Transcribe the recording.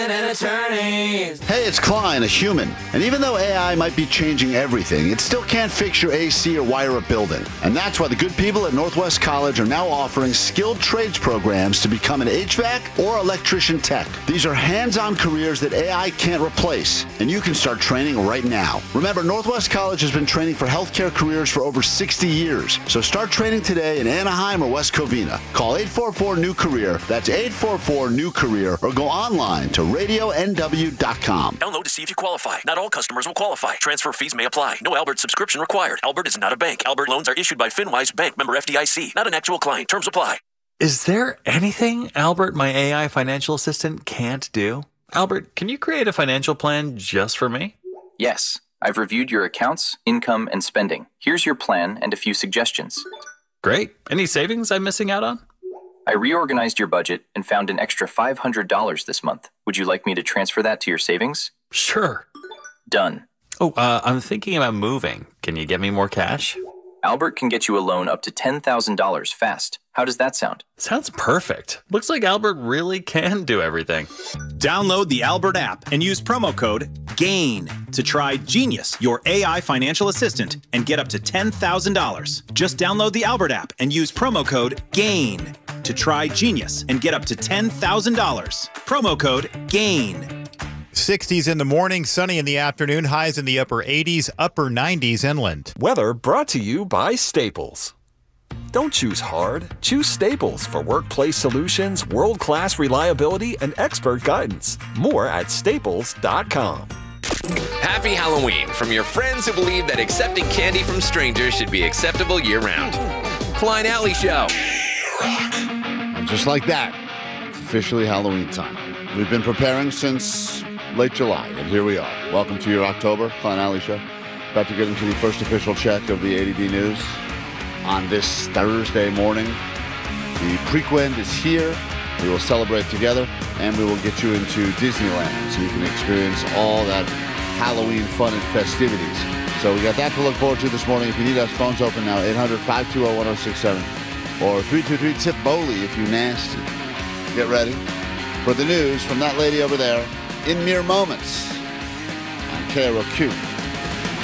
Hey, it's Klein, a human. And even though AI might be changing everything, it still can't fix your AC or wire a building. And that's why the good people at Northwest College are now offering skilled trades programs to become an HVAC or electrician tech. These are hands-on careers that AI can't replace, and you can start training right now. Remember, Northwest College has been training for healthcare careers for over 60 years. So start training today in Anaheim or West Covina. Call 844-NEW-CAREER. That's 844-NEW-CAREER, or go online to radionw.com. Download to see if you qualify. Not all customers will qualify. Transfer fees may apply. No Albert subscription required. Albert is not a bank. Albert loans are issued by FinWise Bank, member FDIC. Not an actual client. Terms apply. Is there anything Albert, my AI financial assistant, can't do? Albert, can you create a financial plan just for me? Yes. I've reviewed your accounts, income, and spending. Here's your plan and a few suggestions. Great. Any savings I'm missing out on? I reorganized your budget and found an extra $500 this month. Would you like me to transfer that to your savings? Sure. Done. Oh, I'm thinking about moving. Can you get me more cash? Albert can get you a loan up to $10,000 fast. How does that sound? Sounds perfect. Looks like Albert really can do everything. Download the Albert app and use promo code GAIN to try Genius, your AI financial assistant, and get up to $10,000. Just download the Albert app and use promo code GAIN to try Genius and get up to $10,000. Promo code GAIN. 60s in the morning, sunny in the afternoon, highs in the upper 80s, upper 90s inland. Weather brought to you by Staples. Don't choose hard. Choose Staples for workplace solutions, world-class reliability, and expert guidance. More at staples.com. Happy Halloween from your friends who believe that accepting candy from strangers should be acceptable year-round. Klein Alley Show. And just like that, it's officially Halloween time. We've been preparing since late July, and here we are. Welcome to your October Klein Alley Show. About to get into the first official check of the ADD News on this Thursday morning. The Prequend is here. We will celebrate together, and we will get you into Disneyland so you can experience all that Halloween fun and festivities. So we got that to look forward to this morning. If you need us, phone's open now, 800-520-1067 or 323-TIP-BOLI if you nasty. Get ready for the news from that lady over there in mere moments on KROQ.